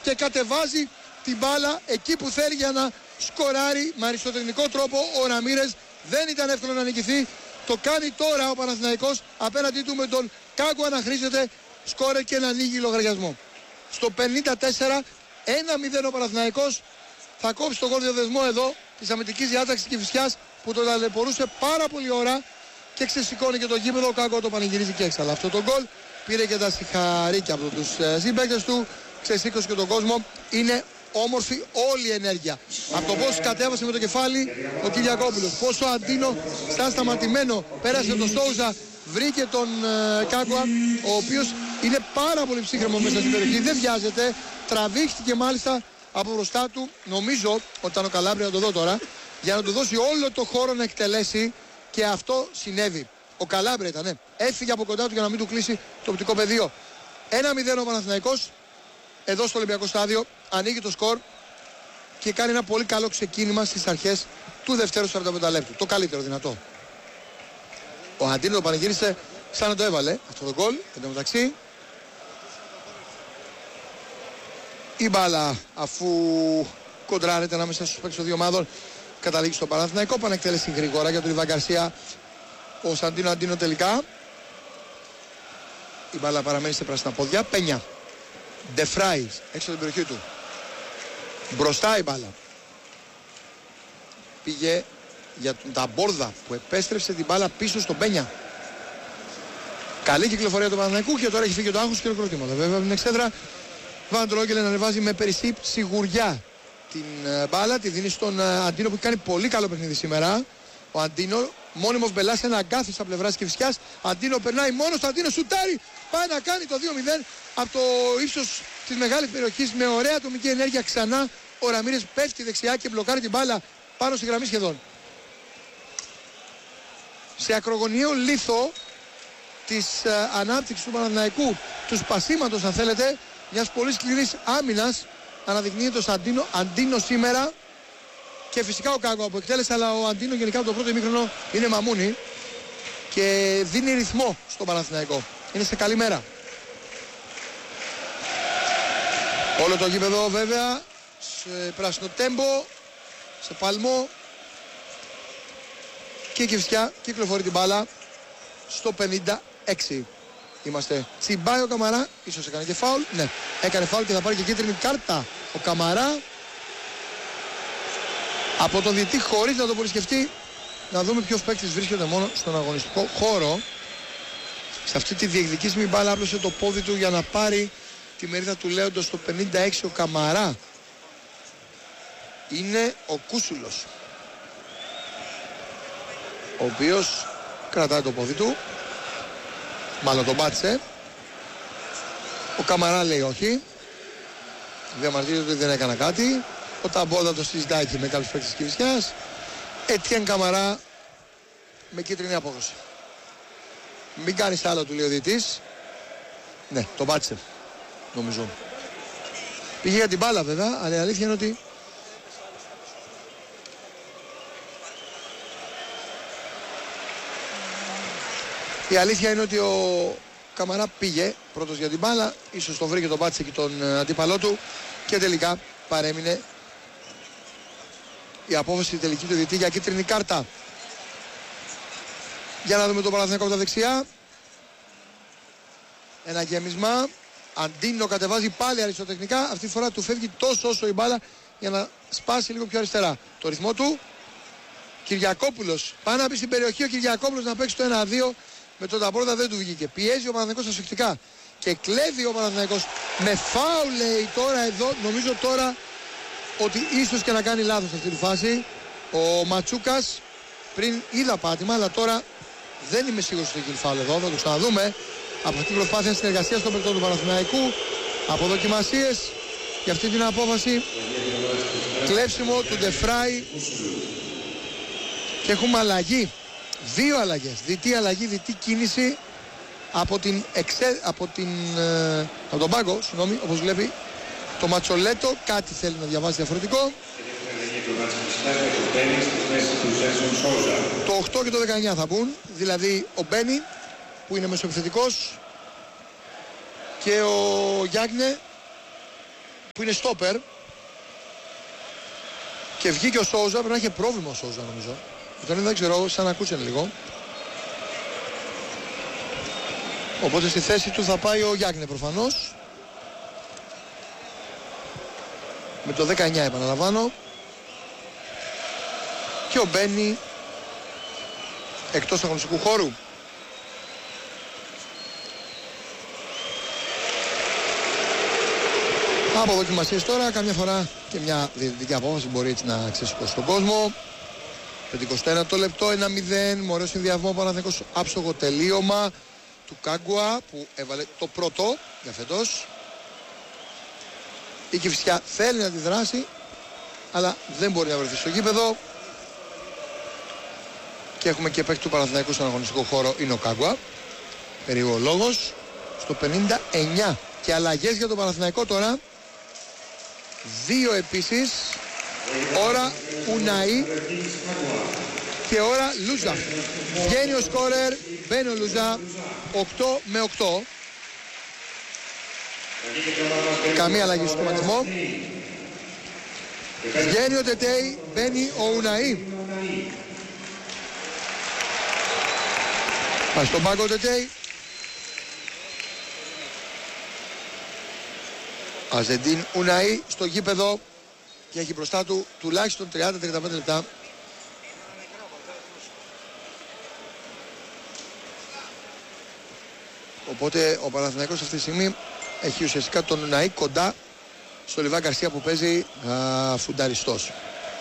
και κατεβάζει την μπάλα εκεί που θέλει για να σκοράρει με αριστοτεχνικό τρόπο. Ο Ραμίρες δεν ήταν εύκολο να νικηθεί. Το κάνει τώρα ο Παναθηναϊκός απέναντί του με τον Κάγκουα να χρήζεται. Σκόρε και να ανοίγει λογαριασμό. Στο 54, 1-0 ο Παναθηναϊκός θα κόψει τον γκολ διαδεσμό εδώ της αμυντικής διάταξης Κηφισιάς που τον ταλαιπωρούσε πάρα πολύ ώρα και ξεσηκώνει και το γήπεδο. Ο Κάγκουα το πανηγυρίζει και έξαλα. Αυτό το γκολ πήρε και τα συγχαρήκια από τους συμπαίκτες του. Ξεσήκωσε και τον κόσμο. Είναι όμορφη όλη η ενέργεια. Από το πώς κατέβασε με το κεφάλι ο Κυριακόπουλος. Πόσο Αντίνο στα σταματημένο πέρασε τον Σόουζα. Βρήκε τον Κάγκουα, ο οποίος είναι πάρα πολύ ψύχρεμο μέσα στην περιοχή. Δεν βιάζεται. Τραβήχτηκε μάλιστα από μπροστά του. Νομίζω ότι ήταν ο Καλάμπρια, να το δω τώρα, για να του δώσει όλο το χώρο να εκτελέσει. Και αυτό συνέβη. Ο Καλάμπρια ήταν, ναι. Έφυγε από κοντά του για να μην του κλείσει το οπτικό πεδίο. 1-0 ο Παναθηναϊκός. Εδώ στο Ολυμπιακό Στάδιο ανοίγει το σκορ και κάνει ένα πολύ καλό ξεκίνημα στις αρχές του δευτέρου 45 λεπτού. Το καλύτερο δυνατό. Ο Αντίνο το πανηγύρισε σαν να το έβαλε αυτό το γκολ. Εν τω μεταξύ η μπάλα, αφού κοντράρεται ανάμεσα στους παίκτες των δύο ομάδων, καταλήγει στο Παναθηναϊκό. Πανεκτέλεση γρήγορα για τον Ιβάν Γκαρσία. Ο Σαντίνο Αντίνο τελικά. Η μπάλα παραμένει σε πράσινα πόδια. Πένια. Ντεφράι έξω από την περιοχή του. Μπροστά η μπάλα. Πήγε για τα Μπόρδα που επέστρεψε την μπάλα πίσω στον Πένια. Καλή κυκλοφορία του Παναθηναϊκού και τώρα έχει φύγει το άγχος και το κροτήματα. Βέβαια από την εξέδρα Βαν Τρόγκελεν ανεβάζει με περισσή σιγουριά την μπάλα. Τη δίνει στον Αντίνο που κάνει πολύ καλό παιχνίδι σήμερα. Ο Αντίνο, μόνιμος μπελάς, ένα αγκάθι στα πλευρά της Κηφισιάς. Αντίνο περνάει μόνος του, Αντίνο σουτάρει. Πάει να κάνει το 2-0 από το ύψος της μεγάλης περιοχής με ωραία ατομική ενέργεια ξανά. Ο Ραμίρες πέφτει δεξιά και μπλοκάρει την μπάλα πάνω στη γραμμή σχεδόν. Σε ακρογωνιαίο λίθο της ανάπτυξης του Παναθηναϊκού, του σπασίματος αν θέλετε, μιας πολύ σκληρής άμυνας, αναδεικνύεται ο Αντίνο σήμερα. Και φυσικά ο Κάγκο που εκτέλεσε, αλλά ο Αντίνο γενικά από το πρώτο ημίχρονο είναι μαμούνι και δίνει ρυθμό στον Παναθηναϊκό. Είναι σε καλή μέρα. Όλο το γήπεδο βέβαια σε πράσινο τέμπο, σε παλμό και η Κηφισιά κυκλοφορεί την μπάλα στο 56. Είμαστε. Τσιμπάει ο Καμαρά, ίσως έκανε και φάουλ. Ναι, έκανε φάουλ και θα πάρει και κίτρινη κάρτα ο Καμαρά από τον διαιτητή χωρίς να το μπορεί σκεφτεί. Να δούμε ποιος παίκτης βρίσκεται μόνο στον αγωνιστικό χώρο. Σε αυτή τη διεκδικήσιμη μπάλα άπλωσε το πόδι του για να πάρει τη μερίδα του λέοντος στο 56 ο Καμαρά. Είναι ο Κούσουλος, ο οποίος κρατάει το πόδι του. Μάλλον τον πάτησε. Ο Καμαρά λέει όχι. Διαμαρτύρεται ότι δεν έκανα κάτι. Ο Ταμπόδα το συζητάει και με κάποιους παίκτες της Κηφισιάς. Ετιέν Καμαρά με κίτρινη απόδοση. Μην κάνεις άλλο, του λέει ο διαιτής. Ναι, τον πάτησε νομίζω. Πήγε για την μπάλα βέβαια, αλλά η αλήθεια είναι ότι ο Καμαρά πήγε πρώτος για την μπάλα, ίσως τον βρήκε, τον πάτησε και τον αντίπαλό του και τελικά παρέμεινε η απόφαση τελική του διαιτητή για κίτρινη κάρτα. Για να δούμε τον Παναθηναϊκό από τα δεξιά. Ένα γέμισμα. Αντίνο κατεβάζει πάλι αριστοτεχνικά. Αυτή τη φορά του φεύγει τόσο όσο η μπάλα για να σπάσει λίγο πιο αριστερά το ρυθμό του. Κυριακόπουλος. Πάει να μπει στην περιοχή ο Κυριακόπουλος να παίξει το 1-2. Με τον Ταμπόρδα δεν του βγήκε. Πιέζει ο Παναθηναϊκός ασφυκτικά. Και κλέβει ο Παναθηναϊκός με φάουλ, λέει τώρα εδώ. Νομίζω τώρα ότι ίσως και να κάνει λάθος σε αυτή τη φάση. Ο Ματσούκας πριν είδα πάτημα, αλλά τώρα δεν είμαι σίγουρος ότι έχει φάουλ εδώ. Θα το ξαναδούμε. Από αυτή την προσπάθεια συνεργασίας των παικτών του Παναθηναϊκού. Από δοκιμασίες για αυτή την απόφαση. Κλέψιμο του Ντεφράι. Και έχουμε αλλαγή. Δύο αλλαγές. Διτή αλλαγή, διτή κίνηση από τον πάγκο, συγγνώμη, όπως βλέπει το Ματσολέτο. Κάτι θέλει να διαβάσει διαφορετικό. Το 8 και το 19 θα μπουν. Δηλαδή ο Μπένι που είναι μεσοεπιθετικός και ο Γιάγνε που είναι στόπερ. Και βγήκε ο Σόουζα, πρέπει να είχε πρόβλημα ο Σόουζα νομίζω. Τον είδα, δεν ξέρω, σαν να ακούσαν λίγο. Οπότε στη θέση του θα πάει ο Γιάγνε προφανώς. Με το 19 επαναλαμβάνω. Και ο Μπένι εκτός αγωνιστικού χώρου. Από δοκιμασίες τώρα, καμιά φορά και μια διαιτητική απόφαση μπορεί έτσι να ξεσηκώσει τον κόσμο. 51 λεπτό, 1-0, με ωραίο συνδυασμό, ο Παναθηναϊκός άψογο τελείωμα του Κάγκουα που έβαλε το πρώτο για φέτος. Η Κηφισιά θέλει να τη δράσει, αλλά δεν μπορεί να βρεθεί στο γήπεδο. Και έχουμε και παίκτη του Παναθηναϊκού στον αγωνιστικό χώρο, είναι ο Κάγκουα. Περίπου ο λόγος. Στο 59 και αλλαγές για τον Παναθηναϊκό τώρα. 2 επίσης. Ώρα Ουναή και ώρα Λούζα. Βγαίνει ο σκόρερ, μπαίνει ο Λούζα. 8 με 8. Καμία αλλαγή στο σχηματισμό. Βγαίνει ο Τετέι, μπαίνει ο Ουναή. Πάει στον πάγκο ο Τετέι. Αζεντίν Ουναή στο γήπεδο και έχει μπροστά του τουλάχιστον 30-35 λεπτά. Οπότε ο Παναθηναϊκός αυτή τη στιγμή έχει ουσιαστικά τον Ουναή κοντά στο Λιβά Γκαρσία που παίζει φουνταριστός.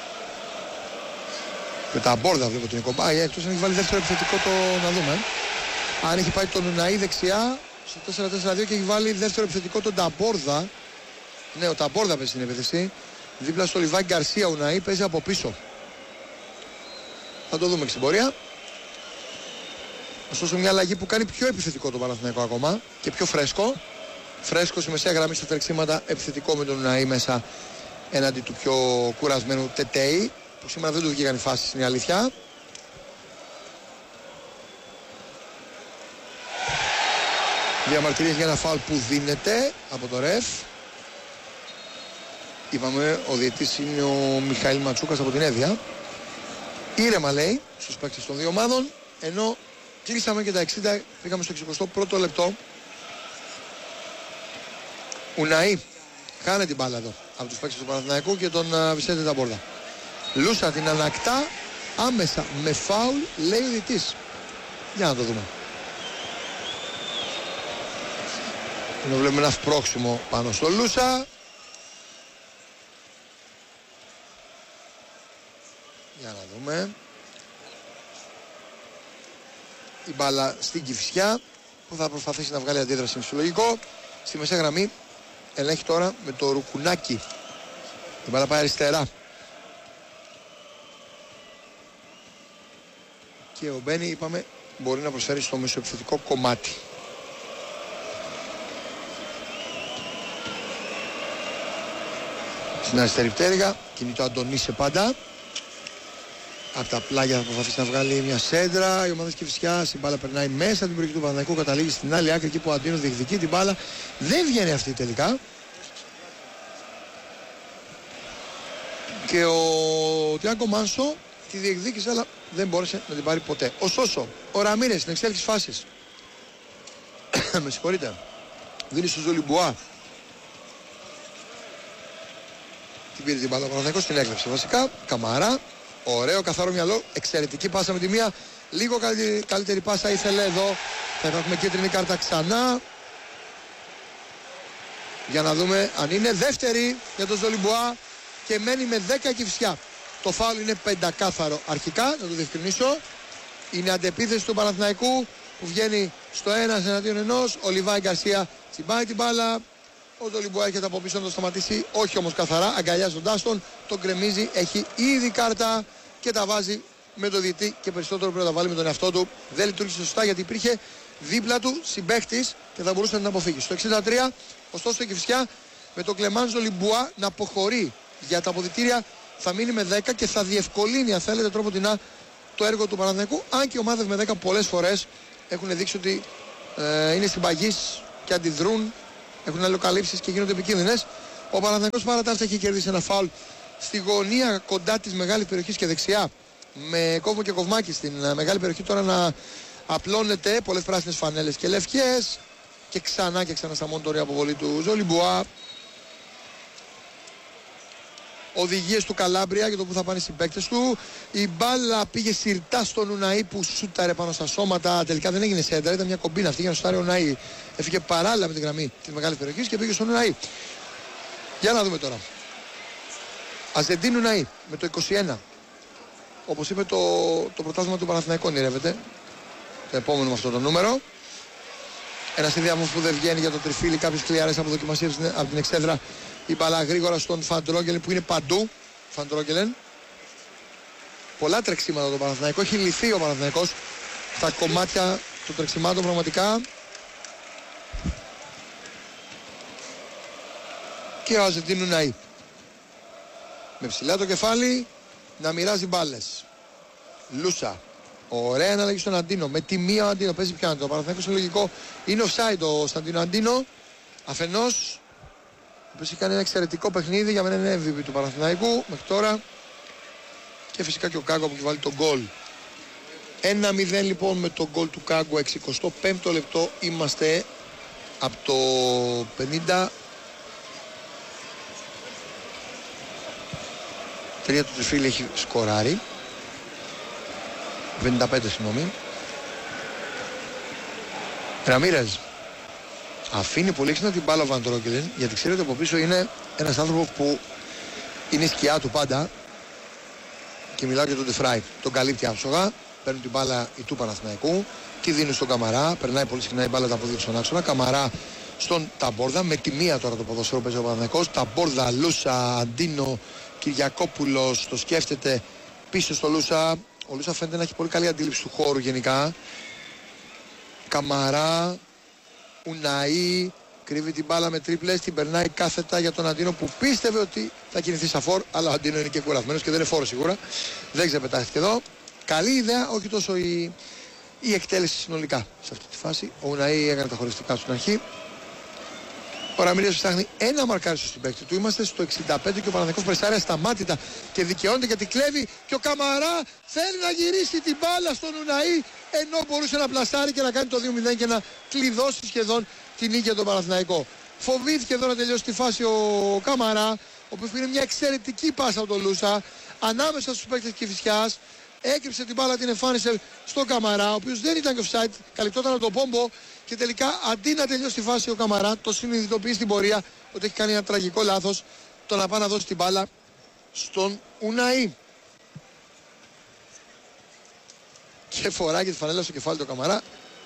Με τα μπόρδα βλέπω την κομπάει, εκτός αν έχει βάλει δεύτερο επιθετικό το να δούμε. Αν έχει πάει τον Ουναή δεξιά στο 4-4-2 και έχει βάλει δεύτερο επιθετικό τον Ταμπόρδα. Ναι, ο Ταμπόρδα παίζει στην επίθεση. Δίπλα στο Λιβά Γκαρσία Ουναή παίζει από πίσω. Θα το δούμε και στην πορεία. Ωστόσο μια αλλαγή που κάνει πιο επιθετικό το Παναθηναϊκό ακόμα και πιο φρέσκο. Φρέσκο στη μεσαία γραμμή στα τρεξίματα, επιθετικό με τον Ουναή μέσα έναντι του πιο κουρασμένου Τετέι που σήμερα δεν του βγήκαν οι φάσεις, είναι η αλήθεια. Διαμαρτυρίες για ένα φάουλ που δίνεται από το ρεφ. Είπαμε ο διαιτής είναι ο Μιχαήλ Ματσούκας από την Εύβοια. Ήρεμα λέει στους παίκτες των δύο ομάδων, ενώ κλείσαμε και τα 60, πήγαμε στο 61ο λεπτό. Ουναή χάνει την μπάλα εδώ από τους παίκτες του Παναθηναϊκού και τον Βισέντε Ταμπόρδα. Λούσα την ανακτά άμεσα με φάουλ, λέει ο διαιτής. Για να το δούμε. Εδώ βλέπουμε ένα σπρώξιμο πάνω στο Λούσα. Για να δούμε. Η μπάλα στην Κηφισιά που θα προσπαθήσει να βγάλει αντίδραση φυσιολογικό. Στη μεσαία γραμμή ελέγχει τώρα με το Ρουκουνάκι. Η μπάλα πάει αριστερά. Και ο Μπένι είπαμε μπορεί να προσφέρει στο μεσοεπιθετικό κομμάτι. Στην αριστερή πτέρυγα κινητό Αντωνίσε πάντα. Από τα πλάγια θα προσπαθήσει να βγάλει μια σέντρα. Η ομάδα της Κηφισιάς, η μπάλα περνάει μέσα την περιοχή του Παναθηναϊκού, καταλήγει στην άλλη άκρη εκεί που ο Αντίνος διεκδικεί την μπάλα. Δεν βγαίνει αυτή τελικά. Και ο Τιάνκο Μάνσο τη διεκδίκησε, αλλά δεν μπόρεσε να την πάρει ποτέ. Ωστόσο, ο Ραμίρες στην εξέλιξη φάσης. Με συγχωρείτε. Δίνει στο Ζολιμπουά. Την πήρε την μπάλα ο Παναθηναϊκός, την έκλεψε βασικά. Καμαρά. Ωραίο καθαρό μυαλό, εξαιρετική πάσα με τη μία. Λίγο καλύτερη πάσα ήθελε εδώ. Θα έχουμε κίτρινη κάρτα ξανά. Για να δούμε αν είναι δεύτερη για τον Ζολιμπουά. Και μένει με 10 Κηφισιά. Το φάουλ είναι πεντακάθαρο αρχικά, να το διευκρινίσω. Είναι αντεπίθεση του Παναθηναϊκού που βγαίνει στο 1 εναντίον 1. Ο Λιβάη Γκαρσία τσιμπάει την μπάλα. Ο Ζολιμπουά έρχεται από πίσω να το σταματήσει, όχι όμως καθαρά, αγκαλιάζοντάς τον, τον γκρεμίζει, έχει ήδη κάρτα και τα βάζει με το διετή και περισσότερο πρέπει να τα βάλει με τον εαυτό του. Δεν λειτουργήσε σωστά γιατί υπήρχε δίπλα του συμπαίχτης και θα μπορούσε να την αποφύγει. Στο 63, ωστόσο η Κηφισιά με τον Κλεμάν Ζολιμπουά να αποχωρεί για τα αποδυτήρια θα μείνει με 10 και θα διευκολύνει, αν θέλετε, τρόποντινά το έργο του Παναθηναϊκού. Αν και οι ομάδες με 10 πολλές φορές έχουν δείξει ότι είναι συμπαγείς και αντιδρούν. Έχουν αλληλοκαλύψεις και γίνονται επικίνδυνες. Ο Παναθηναϊκός παρά τα αυτά έχει κερδίσει ένα φάουλ στη γωνία κοντά της μεγάλης περιοχής και δεξιά. Με κόβο και κοβμάκι στην μεγάλη περιοχή τώρα να απλώνεται. Πολλές πράσινες φανέλες και λευκές. Και ξανά στα μόντορη αποβολή του Ζολιμπουά. Οδηγίες του Καλάμπρια για το που θα πάνε οι συμπαίκτες του. Η μπάλα πήγε σιρτά στον Ουναή που σούταρε πάνω στα σώματα. Τελικά δεν έγινε σέντρα, ήταν μια κομπίνα αυτή για να σούταρε ο Ουναή. Έφυγε παράλληλα με τη γραμμή της μεγάλης περιοχής και πήγε στον Ουναή. Για να δούμε τώρα. Αζεντίν Ουναή με το 21. Όπως είπε το πρωτάθλημα του Παναθηναϊκού ονειρεύεται. Το επόμενο με αυτό το νούμερο. Ένας συνδυασμός που δεν βγαίνει για το τριφύλι. Κάποιες κλειάρες από δοκιμασίες από την εξέδρα. Η μπαλά γρήγορα στον Φαντρόγγελεν που είναι παντού. Φαντρόγγελεν. Πολλά τρεξίματα το Παναθηναϊκό. Έχει λυθεί ο Παναθηναϊκός στα κομμάτια των τρεξιμάτων πραγματικά. Και ο Αζεντίν Ουναή. Με ψηλά το κεφάλι να μοιράζει μπάλες. Λούσα. Ωραία αναλλαγή στον Αντίνο. Με τη μία ο Αντίνο παίζει πιάνο. Το Παναθηναϊκός είναι λογικό. Είναι offside ο Σταντίνο Αντίνο. Αφενός. Ο οποίος έχει κάνει ένα εξαιρετικό παιχνίδι. Για μένα είναι MVP του Παναθηναϊκού μέχρι τώρα. Και φυσικά και ο Κάγκο που έχει βάλει τον γκολ. 1-0 λοιπόν με τον γκολ του Κάγκο. 65ο λεπτό είμαστε από το 50. 3 του Τριφύλη έχει σκοράρει. 55 συγγνώμη. Ραμίρεζ αφήνει πολύ έξυπνα την μπάλα ο Βαντρόγκελεν, γιατί ξέρει ότι από πίσω είναι ένας άνθρωπος που είναι η σκιά του πάντα. Και μιλάω για τον Ντεφράι. Τον καλύπτει άψογα. Παίρνουν την μπάλα οι του Παναθηναϊκού. Τη δίνουν στον Καμαρά. Περνάει πολύ συχνά η μπάλα τα πόδια του στον άξονα. Καμαρά στον Ταμπόρδα. Με τη μία τώρα το ποδοσφαίρο παίζει ο Παναθηναϊκός. Ταμπόρδα, Λούσα, Αντίνο, Κυριακόπουλος. Το σκέφτεται πίσω στο Λούσα. Ο Λούσα φαίνεται να έχει πολύ καλή αντίληψη του χώρου γενικά. Καμαρά, Ουναή, κρύβει την μπάλα με τρίπλες, την περνάει κάθετα για τον Αντίνο που πίστευε ότι θα κινηθεί σαν φόρ, αλλά ο Αντίνο είναι και κουρασμένος και δεν είναι φόρ σίγουρα. Δεν ξεπετάχθηκε εδώ. Καλή ιδέα, όχι τόσο η εκτέλεση συνολικά σε αυτή τη φάση. Ο Ουναή έκανε τα χωριστικά στην αρχή. Ο Ραμίρες ψάχνει ένα μαρκάριστο στην παίκτη του. Είμαστε στο 65 και ο Παναθηναϊκός πρεσάρει ασταμάτητα και δικαιώνεται γιατί κλέβει. Και ο Καμαρά θέλει να γυρίσει την μπάλα στον Ουναή, ενώ μπορούσε να πλασάρει και να κάνει το 2-0 και να κλειδώσει σχεδόν την νίκη για τον Παναθηναϊκό. Φοβήθηκε εδώ να τελειώσει τη φάση ο Καμαρά, ο οποίος πήρε μια εξαιρετική πάσα από τον Λούσα ανάμεσα στους παίκτες Κηφισιάς. Έκρυψε την μπάλα, την εμφάνισε στον Καμαρά, ο οποίος δεν ήταν και offside, καλυπτόταν από τον Πόμπο. Και τελικά αντί να τελειώσει τη φάση ο Καμαρά, το συνειδητοποιεί στην πορεία ότι έχει κάνει ένα τραγικό λάθος, το να πάει να δώσει την μπάλα στον Ουναή. Και φοράει και τη φανέλα στο κεφάλι του Καμαρά.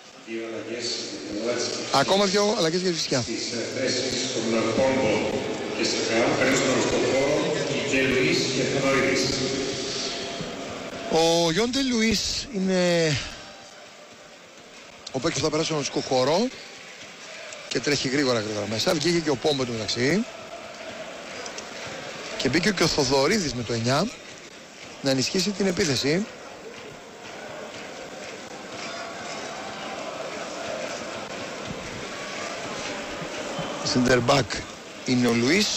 Ακόμα δύο αλλαγές για τη φυσικά. Στις θέσεις των Πόμπο και Στεφάν παίρνουν στον χώρο και Λουίς και Θοδωρίδης. Ο Γιόντε Λουίς είναι ο παίκτης που θα περάσει στον ουσικό χώρο και τρέχει γρήγορα μέσα. Βγήκε και ο Πόμπο του μεταξύ. Και μπήκε και ο Θοδωρίδης με το 9 να ενισχύσει την επίθεση. Center back είναι ο Λουίς.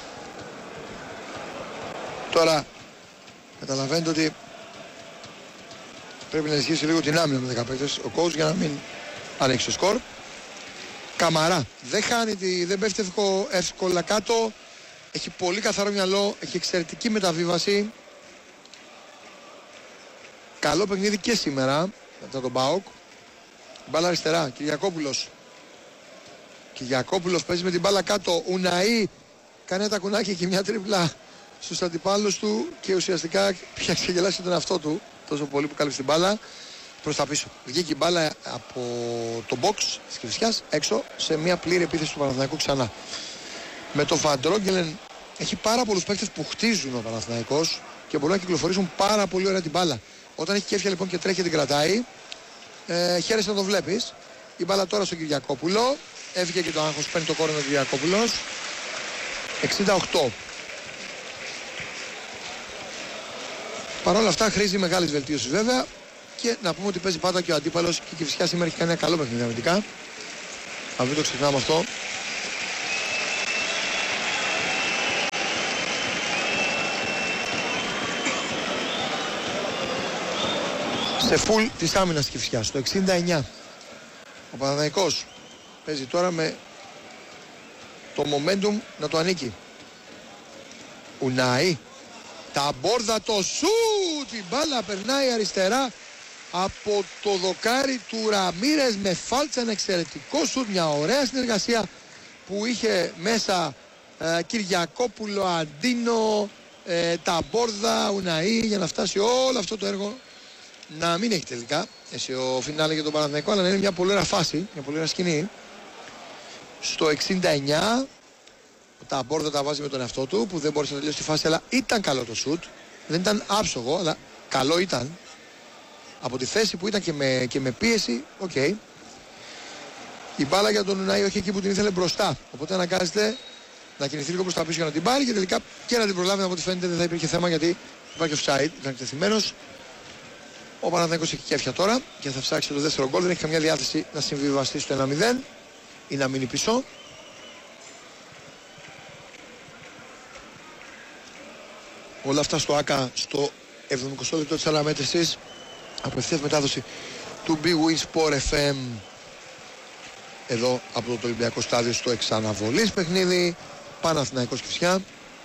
Τώρα καταλαβαίνετε ότι πρέπει να ενισχύσει λίγο την άμυνα με 10 παίκτες ο coach για να μην ανοίξει το σκορ. Καμαρά δεν χάνει, δεν πέφτει εύκολα κάτω. Έχει πολύ καθαρό μυαλό, έχει εξαιρετική μεταβίβαση. Καλό παιχνίδι και σήμερα μετά τον ΠΑΟΚ. Μπάλα αριστερά, Κυριακόπουλος. Κυριακόπουλος παίζει με την μπάλα κάτω. Ουναή κάνει ένα τακουνάκι και μια τρίπλα στους αντιπάλους του και ουσιαστικά πια ξεγελάσει τον εαυτό του τόσο πολύ που κάλυψε την μπάλα προς τα πίσω. Βγήκε η μπάλα από το box της Κηφισιάς έξω σε μια πλήρη επίθεση του Παναθηναϊκού ξανά. Με το Βαντρόγκελεν έχει πάρα πολλούς παίκτες που χτίζουν ο Παναθηναϊκός και μπορούν να κυκλοφορήσουν πάρα πολύ ωραία την μπάλα. Όταν έχει κέφια λοιπόν και τρέχει και την κρατάει, χαίρεσαι να το βλέπεις. Η μπάλα τώρα στον Κυριακόπουλο. Έφυγε και το άγχος, παίρνει το κόρνο ο Κυριακόπουλος. 68. Παρ' όλα αυτά χρήζει μεγάλης βελτίωσης βέβαια. Και να πούμε ότι παίζει πάντα και ο αντίπαλος και η Κηφισιά σήμερα έχει κάνει ένα καλό παιχνίδι αμυντικά. Αν μην το ξεχνάμε αυτό. σε φουλ της άμυνας της Κηφισιάς. Στο 69 ο Παναθηναϊκός παίζει τώρα με το momentum να το ανήκει. Ουνάι, τα μπόρδα, το σουτ, η μπάλα περνάει αριστερά από το δοκάρι του Ραμίρες με φάλτσα, ένα εξαιρετικό σουτ, μια ωραία συνεργασία που είχε μέσα Κυριακόπουλο, Αντίνο, τα μπόρδα, Ουναή, για να φτάσει όλο αυτό το έργο να μην έχει τελικά ο φινάλε για τον Παναθηναϊκό, αλλά να είναι μια πολύ ωραία φάση, μια πολύ ωραία σκηνή. Στο 69 τα μπόρδα τα βάζει με τον εαυτό του που δεν μπόρεσε να τελειώσει τη φάση, αλλά ήταν καλό το σουτ, δεν ήταν άψογο, αλλά καλό ήταν από τη θέση που ήταν και με πίεση. Okay. Η μπάλα για τον Ουνάι όχι εκεί που την ήθελε, μπροστά, οπότε αναγκάζεται να κινηθεί λίγο προς τα πίσω για να την πάρει και τελικά και να την προλάβει. Από ό,τι φαίνεται δεν θα υπήρχε θέμα, γιατί υπάρχει offside, ήταν εκτεθειμένος. Ο Παναθηναϊκός έχει κέφια τώρα και θα ψάξει το δεύτερο γκολ. Δεν έχει καμιά διάθεση να συμβιβαστεί στο 1-0 ή να μείνει πίσω. Όλα αυτά στο ΆΚΑ στο 70 λεπτό της αναμέτρησης. Απευθείας μετάδοση του Big Win Sport FM εδώ από το Ολυμπιακό Στάδιο στο εξαναβολής παιχνίδι Παναθηναϊκός Κηφισιά.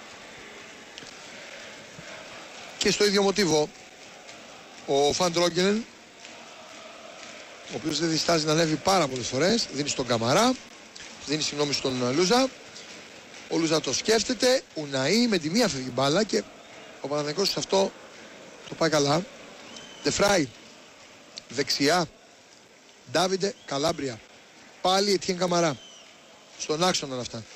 Και στο ίδιο μοτίβο ο Φαν Τρόγκελεν, ο οποίος δεν διστάζει να ανέβει πάρα πολλές φορές, δίνει στον Καμαρά, δίνει συγγνώμη στον Λούζα. Ο Λούζα το σκέφτεται, Ουναή με τη μία φεύγει μπάλα και ο Παναθηναϊκός σε αυτό το πάει καλά. Ντεφράι, δεξιά, Ντάβιντε Καλάμπρια, πάλι Ετιέν Καμαρά, στον άξονα όλα αυτά.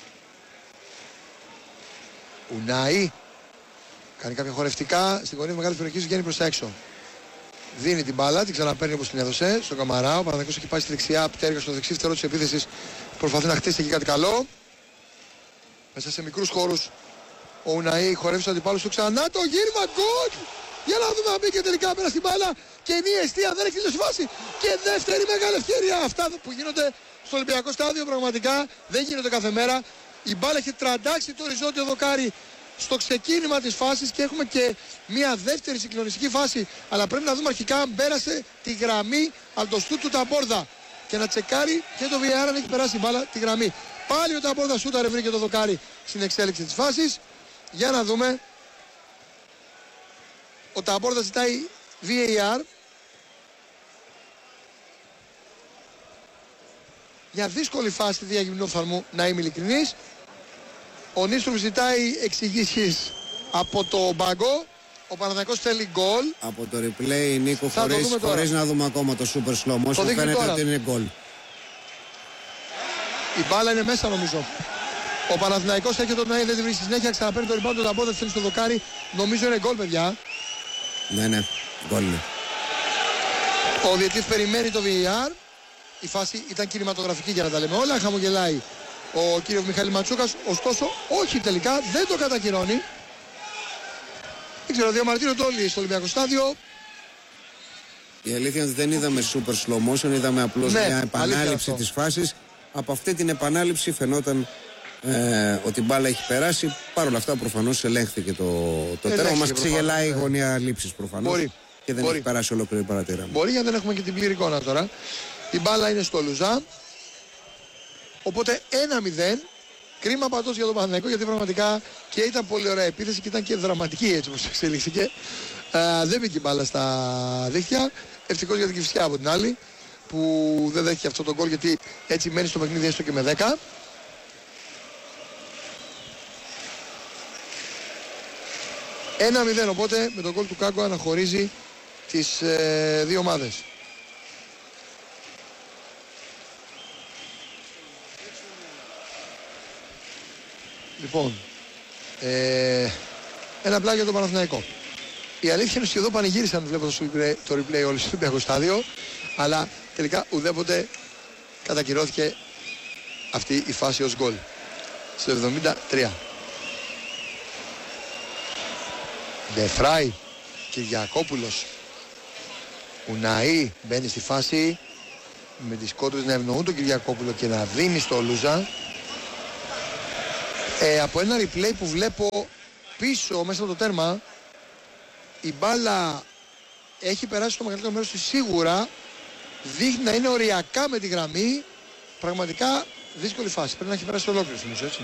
Ουναή κάνει κάποια χορευτικά στην γωνία μεγάλης περιοχής, βγαίνει προς τα έξω. Δίνει την μπάλα, την ξαναπαίρνει όπως την έδωσε στον Καμαρά. Ο Παναθηναϊκός έχει πάει στη δεξιά πτέρυγα, στο δεξί φτερό της επίθεσης. Προσπαθεί να χτίσει εκεί κάτι καλό. Μέσα σε μικρούς χώρους ο Ουναή χορεύει στους αντιπάλους του, ξανά το γύρμα, γκολ! Για να δούμε αν μπήκε τελικά πέρα στην μπάλα και η μία εστία δεν έχει τελειώσει φάση. Και δεύτερη μεγάλη ευκαιρία. Αυτά που γίνονται στο Ολυμπιακό Στάδιο πραγματικά δεν γίνονται κάθε μέρα. Η μπάλα έχει τραντάξει το οριζόντιο δοκάρι στο ξεκίνημα της φάσης και έχουμε και μια δεύτερη συγκλονιστική φάση. Αλλά πρέπει να δούμε αρχικά αν πέρασε τη γραμμή από το στούτ του Ταμπόρδα και να τσεκάρει και το VAR αν έχει περάσει η μπάλα τη γραμμή. Πάλι ο Ταμπόρδα σούταρε, βρήκε το δοκάρι στην εξέλιξη της φάσης. Για να δούμε. Ο Ταμπόρδα ζητάει VAR. Μια δύσκολη φάση διαγυμνού οφθαλμού, να είμαι ειλικρινής. Ο Νίστρομ ζητάει εξηγήσεις από το μπάγκο. Ο Παναθηναϊκός θέλει γκολ. Από το replay, Νίκο, χωρίς να δούμε ακόμα το super slow motion, φαίνεται τώρα ότι είναι γκολ. Η μπάλα είναι μέσα νομίζω. Ο Παναθηναϊκός έχει τον Νάι, δεν τη βρίσκει συνέχεια, ξαναπαίρνει το rebound, τον Ταμπόρδα θέλει στο δοκάρι. Νομίζω είναι γκολ, παιδιά. Ναι, γκολ είναι. Ο διαιτητής περιμένει το VAR. Η φάση ήταν κινηματογραφική για να τα λέμε όλα. Χαμογελάει ο κύριος Μιχάλη Ματσούκας. Ωστόσο, όχι τελικά, δεν το κατακυρώνει. Δεν ξέρω, διαμαρτύρονται όλοι στο Ολυμπιακό Στάδιο. Η αλήθεια είναι ότι δεν είδαμε super slow motion, είδαμε απλώς μια επανάληψη της φάσης. Από αυτή την επανάληψη φαινόταν ότι η μπάλα έχει περάσει. Παρ' όλα αυτά προφανώς ελέγχθηκε το τέρμα. Μας ξεγελάει η γωνία λήψης προφανώς. Μπορεί. Και δεν έχει περάσει ολόκληρη παρατήρα. Μπορεί, γιατί δεν έχουμε και την πλήρη εικόνα τώρα. Η μπάλα είναι στο Λουζά. Οπότε 1-0. Κρίμα πάντως για τον Παναθηναϊκό, γιατί πραγματικά και ήταν πολύ ωραία επίθεση και ήταν και δραματική έτσι όπως εξελίχθηκε. Δεν μπήκε η μπάλα στα δίχτυα. Ευτυχώς για την Κηφισιά από την άλλη, που δεν δέχει αυτό το γκολ, γιατί έτσι μένει στο παιχνίδι έστω και με 10. Ένα 0, οπότε με τον γκολ του Κάγκο αναχωρίζει τις δύο ομάδες. Λοιπόν, ένα πλάγιο για τον Παναθηναϊκό. Η αλήθεια είναι ότι εδώ πανηγύρισαν βλέποντας το replay όλοι στο Ολυμπιακό Στάδιο, αλλά τελικά ουδέποτε κατακυρώθηκε αυτή η φάση ως γκολ. Στο 73. Ντεφράι, Κυριακόπουλος, Ουναή μπαίνει στη φάση με τις κόντρες να ευνοούν τον Κυριακόπουλο και να δίνει στο Λούζα. Από ένα replay που βλέπω πίσω μέσα από το τέρμα, η μπάλα έχει περάσει το μεγαλύτερο μέρος της σίγουρα. Δείχνει να είναι οριακά με τη γραμμή. Πραγματικά δύσκολη φάση. Πρέπει να έχει περάσει ολόκληρος νομίζω, έτσι.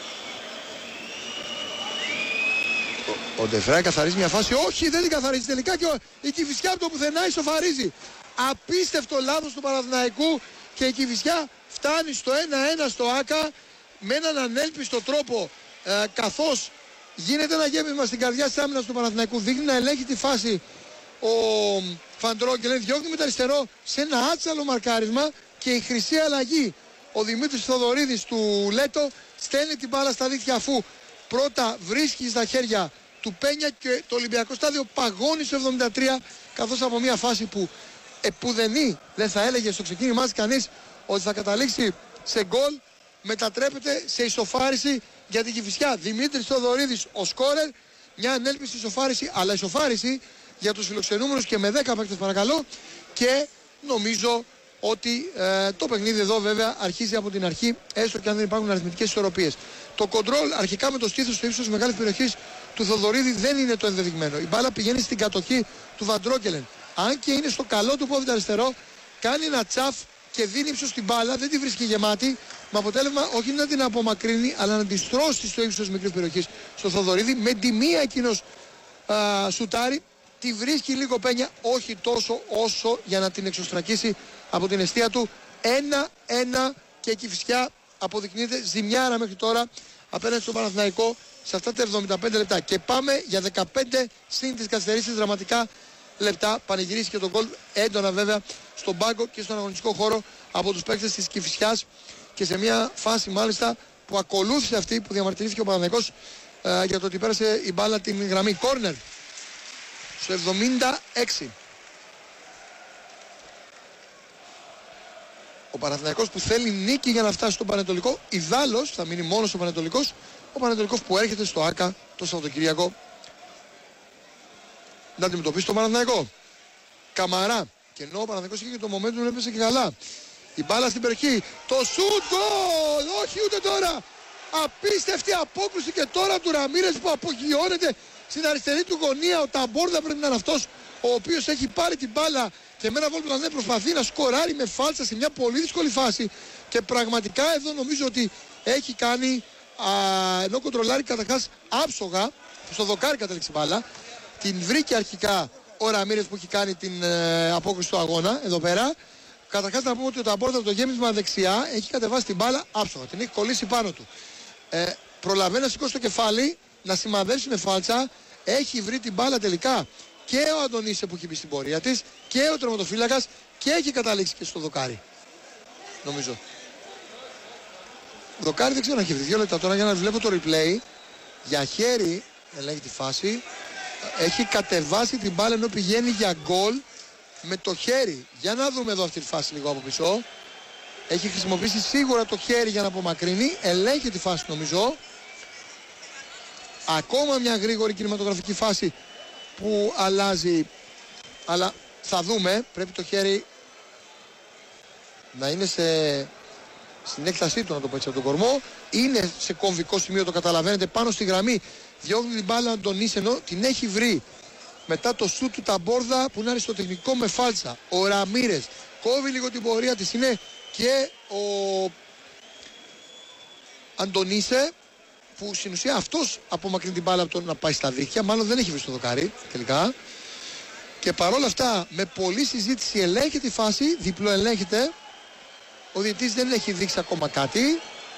Ο Ντεφρέ καθαρίζει μια φάση. Όχι, δεν την καθαρίζει τελικά και η Κηφισιά από το πουθενά ισοφαρίζει. Απίστευτο λάθος του Παναθηναϊκού και η Κηφισιά φτάνει στο 1-1 στο ΆΚΑ με έναν ανέλπιστο τρόπο, καθώς γίνεται ένα γέμισμα στην καρδιά της άμυνας του Παναθηναϊκού. Δείχνει να ελέγχει τη φάση ο Φαντρόγκελεν, διώχνει με το αριστερό σε ένα άτσαλο μαρκάρισμα και η χρυσή αλλαγή. Ο Δημήτρης Θοδωρίδης του Λέτο στέλνει την μπάλα στα δίχτυα, αφού πρώτα βρίσκει στα χέρια του Πένια και το Ολυμπιακό στάδιο παγώνει στο 73, καθώς από μια φάση που επουδενή δεν θα έλεγε στο ξεκίνημά της κανείς ότι θα καταλήξει σε γκολ, μετατρέπεται σε ισοφάριση για την Κηφισιά. Δημήτρης Θοδωρίδης ο σκόρερ, μια ανέλπιστη ισοφάριση, αλλά ισοφάριση για τους φιλοξενούμενους και με 10 παίκτες παρακαλώ, και νομίζω ότι το παιχνίδι εδώ βέβαια αρχίζει από την αρχή, έστω και αν δεν υπάρχουν αριθμητικές ισορροπίες. Το κοντρόλ αρχικά με το στήθος στο ύψος της μεγάλης περιοχής του Θοδωρίδη δεν είναι το ενδεδειγμένο. Η μπάλα πηγαίνει στην κατοχή του Βαντρόκελεν. Αν και είναι στο καλό του πόδι αριστερό, κάνει ένα τσαφ και δίνει ύψος στην μπάλα, δεν τη βρίσκει γεμάτη, με αποτέλεσμα όχι να την απομακρύνει, αλλά να τη στρώσει στο ύψος της μικρής περιοχής στο Θοδωρίδη. Με τη μία εκείνος σουτάρει, τη βρίσκει λίγο Πένια, όχι τόσο όσο για να την εξωστρακίσει από την εστία του. 1-1 και η Κηφισιά αποδεικνύεται ζημιάρα μέχρι τώρα απέναντι στο Παναθηναϊκό σε αυτά τα 75 λεπτά. Και πάμε για 15 συν τις καθυστερήσεις δραματικά λεπτά. Πανηγυρίσει και τον γκολ έντονα βέβαια στον πάγκο και στον αγωνιστικό χώρο από τους παίκτες της Κηφισιάς, και σε μια φάση μάλιστα που ακολούθησε αυτή που διαμαρτυρήθηκε ο Παναθηναϊκός για το ότι πέρασε η μπάλα την γραμμή. Κόρνερ στο 76. Ο Παναθηναϊκός που θέλει νίκη για να φτάσει στον Πανετολικό, ιδάλλως θα μείνει μόνο στο Πανετολικός. Ο Πανετολικός που έρχεται στο ΆΚΑ το Σαββατοκύριακο να αντιμετωπίσει τον Παναθηναϊκό. Καμαρά. Και ενώ ο Παναθηναϊκός είχε και το momentum, έπεσε και καλά. Η μπάλα στην περιοχή. Το σουτ γκολ! Όχι ούτε τώρα! Απίστευτη απόκρουση και τώρα του Ραμίρες που απογειώνεται στην αριστερή του γωνία. Ο Ταμπόρδα πρέπει να είναι αυτός ο οποίος έχει πάρει την μπάλα και με ένα βόλ που δεν προσπαθεί να σκοράρει με φάλτσα σε μια πολύ δύσκολη φάση. Και πραγματικά εδώ νομίζω ότι έχει κάνει, ενώ κοντρολάρει καταρχάς άψογα, στο δοκάρι κατέληξε μπάλα, την βρήκε αρχικά ο Ραμίρες που έχει κάνει την απόκριση του αγώνα εδώ πέρα. Καταρχάς να πούμε ότι ο Ταμπόρδα από το γέμισμα δεξιά έχει κατεβάσει την μπάλα άψογα, την έχει κολλήσει πάνω του. Προλαβαίνει να σηκώσει το κεφάλι, να σημαδέψει με φάλτσα, έχει βρει την μπάλα τελικά και ο Αντωνίσε που έχει μπει στην πορεία της και ο τερματοφύλακας και έχει καταλήξει και στο δοκάρι. Νομίζω. Δοκάρι δεν ξέρω αν έχει βρει. 2 λεπτά τώρα για να βλέπω το replay. Για χέρι ελέγχει τη φάση. Έχει κατεβάσει την μπάλα ενώ πηγαίνει για γκολ με το χέρι. Για να δούμε εδώ αυτή τη φάση λίγο από πίσω. Έχει χρησιμοποιήσει σίγουρα το χέρι για να απομακρύνει. Ελέγχει τη φάση νομίζω. Ακόμα μια γρήγορη κινηματογραφική φάση που αλλάζει. Αλλά θα δούμε. Πρέπει το χέρι να είναι στην έκτασή του, να το πω έτσι, από τον κορμό. Είναι σε κομβικό σημείο, το καταλαβαίνετε, πάνω στη γραμμή. Διώχνει την μπάλα τον Ίς, ενώ την έχει βρει μετά το σούτ του Ταμπόρδα που είναι αριστοτεχνικό με φάλτσα. Ο Ραμίρες κόβει λίγο την πορεία της. Είναι και ο Αντωνίσε που στην ουσία αυτός απομακρύνει την μπάλα από το να πάει στα δίχτυα. Μάλλον δεν έχει βρει στο δοκάρι τελικά. Και παρόλα αυτά με πολλή συζήτηση ελέγχεται τη φάση, διπλό ελέγχεται. Ο διαιτητής δεν έχει δείξει ακόμα κάτι.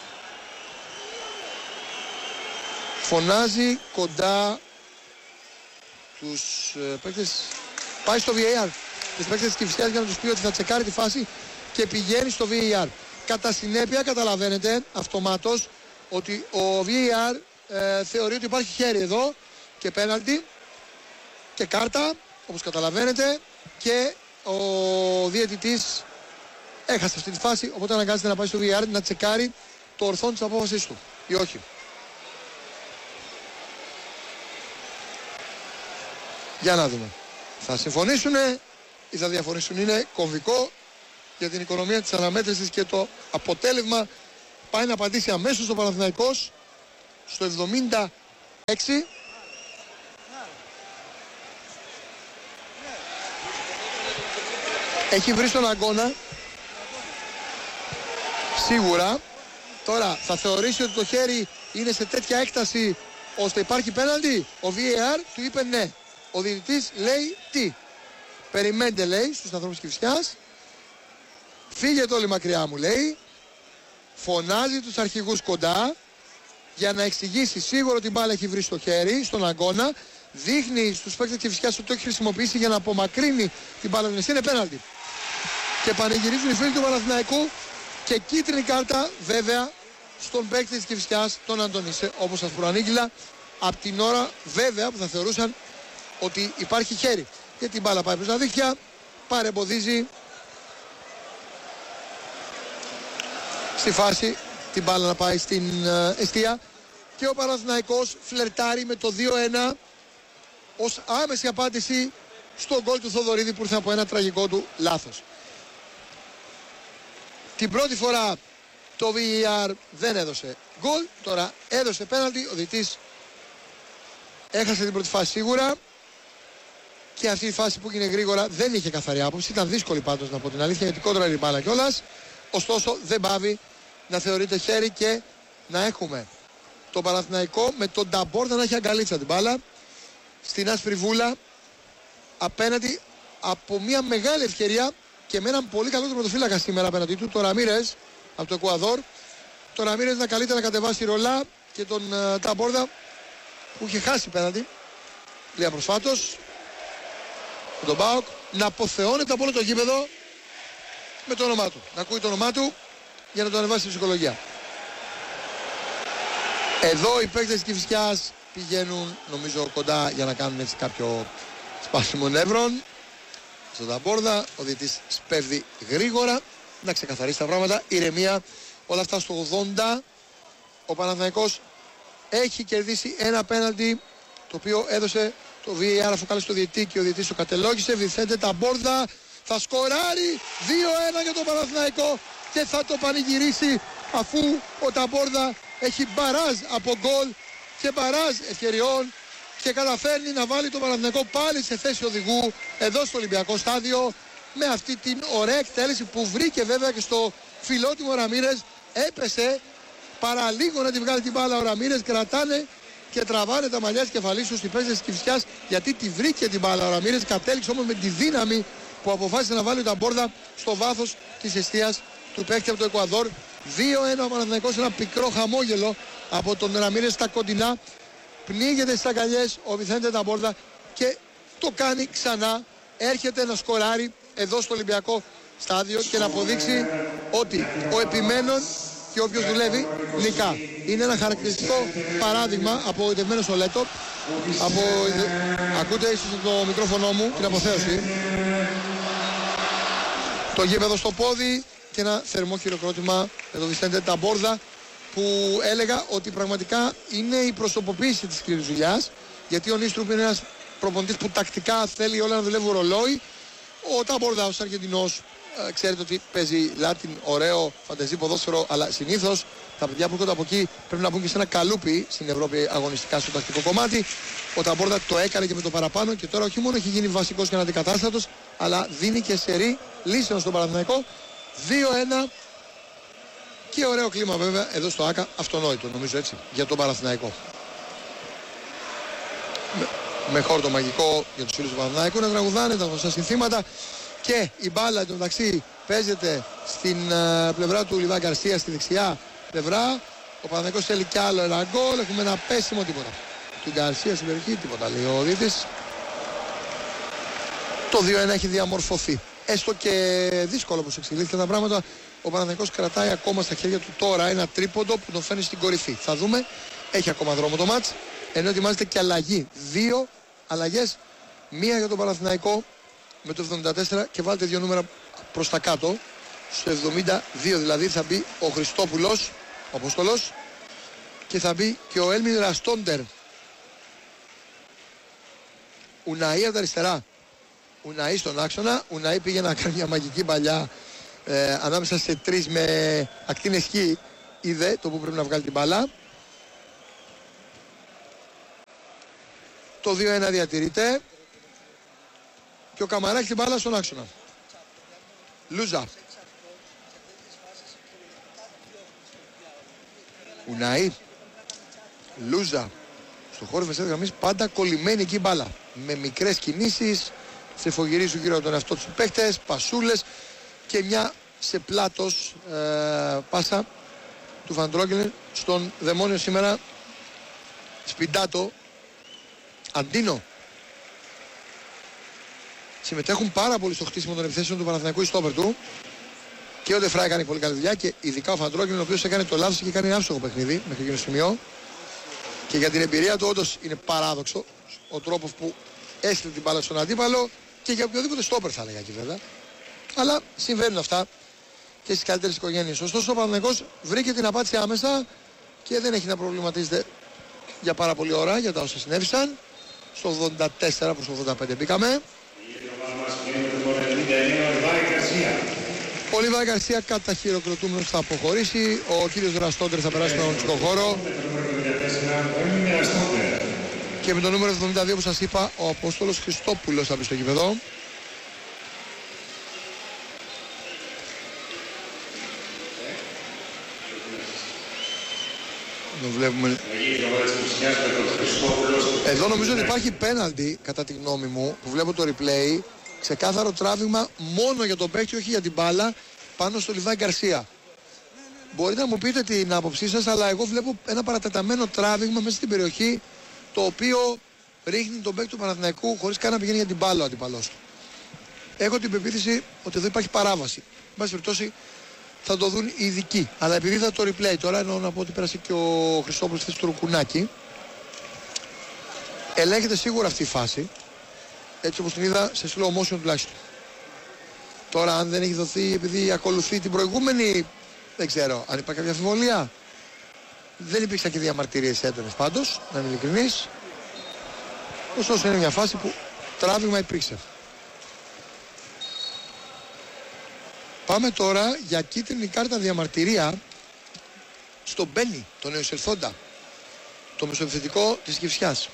Φωνάζει κοντά τους παίκτες. Πάει στο VAR. Τους παίκτες της Κηφισιάς για να τους πει ότι θα τσεκάρει τη φάση και πηγαίνει στο VAR. Κατά συνέπεια καταλαβαίνετε αυτομάτως ότι ο VAR θεωρεί ότι υπάρχει χέρι εδώ και πέναλτι και κάρτα, όπως καταλαβαίνετε, και ο διαιτητής έχασε αυτή τη φάση, οπότε αναγκάζεται να πάει στο VAR να τσεκάρει το ορθόν της απόφασης του ή όχι. Για να δούμε. Θα συμφωνήσουνε ή θα διαφωνήσουν. Είναι κομβικό για την οικονομία της αναμέτρησης και το αποτέλεσμα πάει να απαντήσει αμέσως ο Παναθηναϊκός στο 76. Έχει βρει στον αγώνα σίγουρα. Τώρα θα θεωρήσει ότι το χέρι είναι σε τέτοια έκταση ώστε υπάρχει πέναλτι. Ο VAR του είπε ναι. Ο διαιτητής λέει τι? Περιμένετε, λέει, στους ανθρώπους Κηφισιάς. Φύγετε όλοι μακριά, μου λέει. Φωνάζει τους αρχηγούς κοντά για να εξηγήσει σίγουρα ότι η μπάλα έχει βρει στο χέρι, στον αγώνα. Δείχνει στους παίκτες Κηφισιάς ότι το έχει χρησιμοποιήσει για να απομακρύνει την μπάλα. Είναι πέναλτι. Και πανηγυρίζουν οι φίλοι του Παναθηναϊκού. Και κίτρινη κάρτα βέβαια στον παίκτη της Κηφισιάς, τον Αντωνίσε, όπως σας προανήγγειλα, από την ώρα βέβαια που θα θεωρούσαν ότι υπάρχει χέρι. Και την μπάλα πάει προς τα δίχτυα, παρεμποδίζει στη φάση την μπάλα να πάει στην εστία. Και ο Παναθηναϊκός φλερτάρει με το 2-1 ως άμεση απάντηση στο γκολ του Θοδωρίδη που ήρθε από ένα τραγικό του λάθος. Την πρώτη φορά το VAR δεν έδωσε γκολ, τώρα έδωσε πέναλτι, ο διαιτής έχασε την πρώτη φάση σίγουρα και αυτή η φάση που έγινε γρήγορα δεν είχε καθαρή άποψη, ήταν δύσκολη πάντως να πω την αλήθεια γιατί κόντρα η μπάλα κιόλας, ωστόσο δεν πάβει να θεωρείται χέρι και να έχουμε το Παναθηναϊκό με τον Νταμπόρτα να έχει αγκαλίτσα την μπάλα στην άσπρη βούλα απέναντι από μια μεγάλη ευκαιρία και με έναν πολύ καλό τερματοφύλακα σήμερα απέναντί του, το Ραμίρες από το Εκουαδόρ. Το Ραμίρες να καλείται να κατεβάσει ρολά και τον Ταμπόρδα που είχε χάσει πέναντι λίγα προσφάτως με τον ΠΑΟΚ να αποθεώνεται από όλο το γήπεδο με το όνομά του. Να ακούει το όνομά του για να το ανεβάσει στη ψυχολογία. Εδώ οι παίκτες της Κηφισιάς πηγαίνουν νομίζω κοντά για να κάνουν έτσι κάποιο σπάσιμο νεύρων. Στον Ταμπόρδα, ο διαιτής σπέβδει γρήγορα να ξεκαθαρίσει τα πράγματα, ηρεμία, όλα αυτά στο 80. Ο Παναθηναϊκός έχει κερδίσει ένα πέναλτι το οποίο έδωσε το VAR αφού κάλεσε το διαιτή και ο διαιτής το κατελόγησε. Βιθέντε Ταμπόρδα θα σκοράρει 2-1 για τον Παναθηναϊκό και θα το πανηγυρίσει αφού ο Ταμπόρδα έχει μπαράζ από γκολ και μπαράζ ευκαιριών και καταφέρνει να βάλει τον Παναθηναϊκό πάλι σε θέση οδηγού εδώ στο Ολυμπιακό στάδιο με αυτή την ωραία εκτέλεση που βρήκε βέβαια και στο φιλότιμο Ραμίρες. Έπεσε παραλίγο να τη βγάλει την μπάλα ο Ραμίρες, κρατάνε και τραβάνε τα μαλλιά της κεφαλής τους οι παίκτες της Κηφισιάς γιατί τη βρήκε την μπάλα ο Ραμίρες, κατέληξε όμως με τη δύναμη που αποφάσισε να βάλει τον Ταμπόρδα στο βάθος της εστίας του παίκτη από το Εκουαδόρ. 2-1 ο Παναθηναϊκός, ένα πικρό χαμόγελο από τον Ραμίρες στα κοντινά. Πνίγεται στις αγκαλιές ο Βιθέντε Ταμπόρδα και το κάνει ξανά. Έρχεται να σκοράρει εδώ στο Ολυμπιακό στάδιο και να αποδείξει ότι ο επιμένων και όποιος δουλεύει νικά. Είναι ένα χαρακτηριστικό παράδειγμα από ητευμένο στο Λέτο. Ακούτε ίσως το μικρόφωνο μου, την αποθέωση. Το γήπεδο στο πόδι και ένα θερμό χειροκρότημα για τον Βιθέντε Ταμπόρδα που έλεγα ότι πραγματικά είναι η προσωποποίηση της σκληρής δουλειάς γιατί ο Νίστρουπ είναι ένας προπονητής που τακτικά θέλει όλα να δουλεύουν ρολόι. Ο Ταμπόρδα ως Αργεντινός ξέρετε ότι παίζει Λάτιν, ωραίο, φαντεζή ποδόσφαιρο, αλλά συνήθως τα παιδιά που έρχονται από εκεί πρέπει να μπουν και σε ένα καλούπι στην Ευρώπη αγωνιστικά στο τακτικό κομμάτι. Ο Ταμπόρδα το έκανε και με το παραπάνω και τώρα όχι μόνο έχει γίνει βασικός και αναντικατάστατος, αλλά δίνει και σερί λύσεων στον Παναθηναϊκό. 2-1 και ωραίο κλίμα βέβαια εδώ στο ΆΚΑ, αυτονόητο νομίζω έτσι, για τον Παναθηναϊκό. Με χόρτο μαγικό για τους φίλους του Παναθηναϊκού να τραγουδάνε τα γνωστά συνθήματα και η μπάλα εντωμεταξύ παίζεται στην πλευρά του Λιβά Γκαρσία, στη δεξιά πλευρά. Ο Παναθηναϊκός θέλει κι άλλο ένα γκολ, έχουμε ένα πέσιμο τίποτα. Του Γκαρσία στην περιοχή τίποτα λέει ο διαιτητής. Το 2-1 έχει διαμορφωθεί. Έστω και δύσκολο όπως εξελίχθηκαν τα πράγματα, ο Παναθηναϊκός κρατάει ακόμα στα χέρια του τώρα ένα τρίποντο που τον φέρνει στην κορυφή. Θα δούμε, έχει ακόμα δρόμο το μάτς, ενώ ετοιμάζεται και αλλαγή. 2 αλλαγές, μία για τον Παναθηναϊκό με το 74 και βάλτε 2 νούμερα προς τα κάτω. Στο 72 δηλαδή θα μπει ο Χριστόπουλος, ο Απόστολος, και θα μπει και ο Έλμιν Ραστόντερ. Ουναή από τα αριστερά. Ουναή στον άξονα. Ουναή πήγε να κάνει μια μαγική παλιά ανάμεσα σε 3 με ακτίνες χ. Είδε το που πρέπει να βγάλει την μπάλα. Το 2-1 διατηρείται. Και ο Καμαράκης την μπάλα στον άξονα. Λούζα. Ουναή. Λούζα. Στο χώρο της γραμμής πάντα κολλημένη εκεί μπάλα. Με μικρές κινήσεις, στριφογυρίζουν γύρω από τον εαυτό τους παίχτες, πασούλες και μια σε πλάτος πάσα του Βαντρόγκελεν στον δαιμόνιο σήμερα Σπιντάτο. Αντίνο. Συμμετέχουν πάρα πολύ στο χτίσιμο των επιθέσεων του Παναθηναϊκού οι στόπερ του. Και ο Ντεφράι κάνει πολύ καλή δουλειά και ειδικά ο Βαντρόγκελεν, ο οποίος έκανε το λάθος και κάνει άψογο παιχνίδι μέχρι εκείνο το σημείο. Και για την εμπειρία του όντως είναι παράδοξο ο τρόπος που έστειλε την μπάλα στον αντίπαλο και για οποιοδήποτε στόπερ θα έλεγα εκεί βέβαια. Αλλά συμβαίνουν αυτά και στις καλύτερες οικογένειες. Ωστόσο ο Παναθηναϊκός βρήκε την απάντηση άμεσα και δεν έχει να προβληματίζεται για πάρα πολλή ώρα για τα όσα συνέβησαν. Στο 84 προς το 85 μπήκαμε. Ο Λιβάη Γκαρσία κατά χειροκροτούμενος θα αποχωρήσει. Ο κύριος Ραστόντερ θα περάσει στον αγωνιστικό χώρο. Και με το νούμερο 72 που σας είπα, ο Απόστολος Χριστόπουλος θα μπει στο γήπεδο. Βλέπουμε. Εδώ νομίζω ότι υπάρχει πέναλτι κατά τη γνώμη μου που βλέπω το replay. Ξεκάθαρο τράβηγμα μόνο για τον παίκτη, όχι για την μπάλα, πάνω στο Λιβάη Γκαρσία. Μπορείτε να μου πείτε την άποψή σας, αλλά εγώ βλέπω ένα παρατεταμένο τράβηγμα μέσα στην περιοχή, το οποίο ρίχνει τον παίκτη του Παναθηναϊκού χωρίς καν να πηγαίνει για την μπάλα ο αντίπαλός του. Έχω την πεποίθηση ότι εδώ υπάρχει παράβαση. Εν πάση περιπτώσει θα το δουν οι ειδικοί. Αλλά επειδή θα το replay τώρα, εννοώ να πω ότι πέρασε και ο Χριστόπουλος στη θέση του Ρουκουνάκη. Ελέγχεται σίγουρα αυτή η φάση. Έτσι όπως την είδα σε slow motion τουλάχιστον. Τώρα αν δεν έχει δοθεί επειδή ακολουθεί την προηγούμενη, δεν ξέρω αν υπάρχει κάποια αμφιβολία. Δεν υπήρξαν και διαμαρτυρίες έντονες πάντως, να είμαι ειλικρινής. Ωστόσο είναι μια φάση που τράβηγμα υπήρξε. Πάμε τώρα για κίτρινη κάρτα διαμαρτυρία στον Μπένι, τον νεοεισελθόντα, το μεσοεπιθετικό της Κυφσιάς.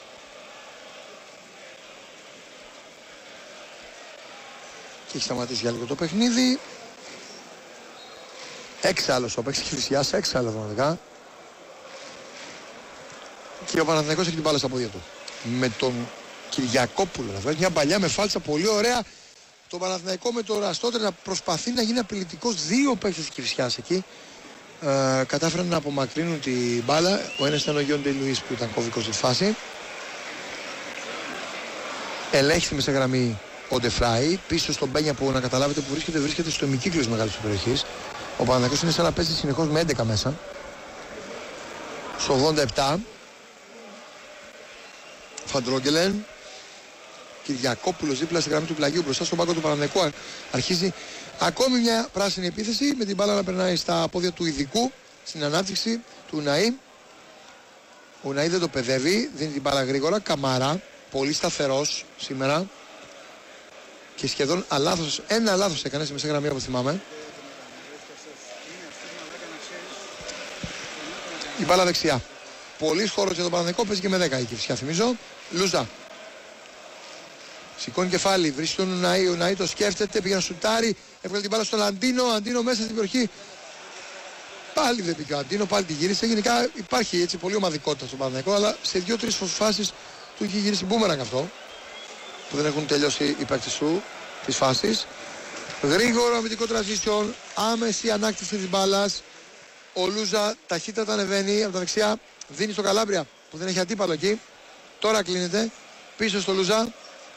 Και έχει σταματήσει για λίγο το παιχνίδι. Έξαλλος ο παίκτης της Κυφσιάς, έξαλλος πραγματικά. Και ο Παναθηναϊκός έχει την μπάλα στα πόδια του. Με τον Κυριακόπουλο να βγάζει μια παλιά με φάλτσα πολύ ωραία. Το Παναθηναϊκό με το Ραστότερ να προσπαθεί να γίνει απειλητικός. Δύο παίκτες της Κυφσιάς εκεί κατάφεραν να απομακρύνουν την μπάλα. Ο ένας ήταν ο Γιόντε Λουίς που ήταν κωδικός στη φάση. Ελέγχθη μέσα γραμμή ο Ντεφράι. Πίσω στον Μπένια που να καταλάβετε που βρίσκεται στο ημικύκλιο της μεγάλης περιοχής. Ο Παναθηναϊκός είναι σαν να παίζει συνεχώς με 11 μέσα. Στο 87 Φαντρόγκελεν. Κυριακόπουλος δίπλα στη γραμμή του πλαγίου μπροστά στον πάγκο του Παναθηναϊκού. Αρχίζει ακόμη μια πράσινη επίθεση με την μπάλα να περνάει στα πόδια του ειδικού στην ανάπτυξη του Ουναή. Ο Ουναή δεν το παιδεύει, δίνει την μπάλα γρήγορα. Καμάρα, πολύ σταθερός σήμερα και σχεδόν αλάθος. Ένα λάθος έκανε στη μεσαία γραμμή όπως θυμάμαι. Η μπάλα δεξιά. Πολύ χώρος για τον Παναθηναϊκό, παίζει και με 10 η Κυφσιά θυμίζω. Λούζα. Σηκώνει κεφάλι, βρίσκει τον Ουναή, ο Ουναή το σκέφτεται, πήγε να σουτάρει, έβγαλε την μπάλα στον Αντίνο, Αντίνο μέσα στην περιοχή. Πάλι δεν πήγε ο Αντίνο, πάλι τη γύρισε. Γενικά υπάρχει έτσι πολύ ομαδικότητα στον Παναθηναϊκό, αλλά σε 2-3 φάσεις του έχει γυρίσει μπούμερανγκ αυτό, που δεν έχουν τελειώσει οι παίκτες του της φάσης. Γρήγορο αμυντικό transition, άμεση ανάκτηση της μπάλας. Ο Λούζα ταχύτατα ανεβαίνει από τα δεξιά, δίνει στο Καλάμπρια που δεν έχει αντίπαλο εκεί. Τώρα κλείνεται, πίσω στο Λούζα.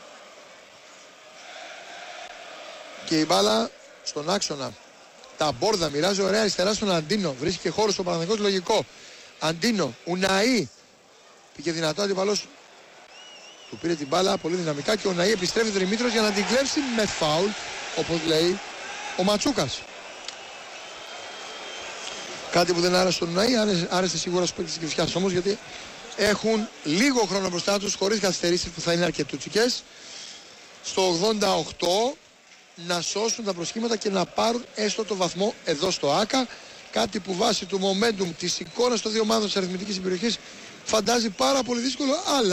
Και η μπάλα στον άξονα. Τα μπόρδα μοιράζει ωραία αριστερά στον Αντίνο. Βρίσκει και χώρο στο Παναθηναϊκό, λογικό. Αντίνο, Ουναή. Πήγε δυνατό αντίπαλος. Του πήρε την μπάλα πολύ δυναμικά και ο Ουναή επιστρέφει Δημήτρος για να την κλέψει με φάουλ, όπως λέει ο Ματσούκας. Κάτι που δεν άρεσε στον Ουναή, άρεσε σίγουρα στους παίκτες της Κυφσιάς όμως, γιατί έχουν λίγο χρόνο μπροστά τους χωρίς καθυστερήσεις που θα είναι αρκετούτσικες. Στο 88 να σώσουν τα προσχήματα και να πάρουν έστω το βαθμό εδώ στο ΆΚΑ. Κάτι που βάσει του momentum της εικόνας των δύο ομάδων της αριθμητικής περιοχής φαντάζει πάρα πολύ δύσκολο, αλλά